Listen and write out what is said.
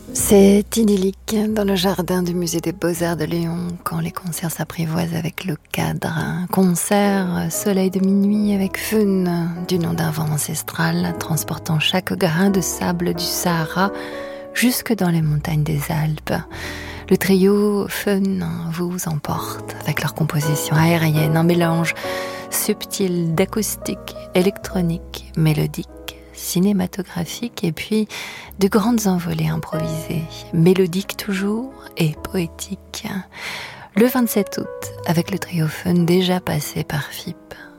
C'est idyllique dans le jardin du musée des Beaux-Arts de Lyon quand les concerts s'apprivoisent avec le cadre. Un concert soleil de minuit avec Fun, du nom d'un vent ancestral transportant chaque grain de sable du Sahara jusque dans les montagnes des Alpes. Le trio Fun vous emporte avec leur composition aérienne, un mélange subtil d'acoustique, électronique, mélodique, cinématographique et puis de grandes envolées improvisées, mélodiques toujours et poétiques. Le 27 août, avec le trio Fun déjà passé par FIP.